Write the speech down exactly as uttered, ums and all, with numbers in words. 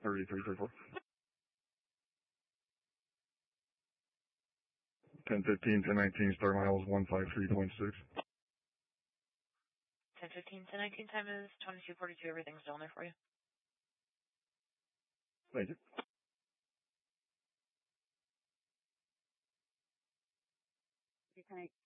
thirty-three thirty-four. ten fifteen, ten nineteen, start miles one five three point six. ten fifteen, ten nineteen, time is twenty-two forty-two. Everything's down there for you. Thank you. Okay.